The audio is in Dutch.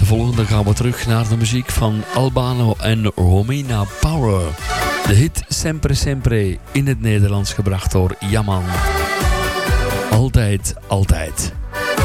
volgende gaan we terug naar de muziek van Albano en Romina Power. De hit Sempre Sempre in het Nederlands gebracht door Yaman. Altijd, altijd.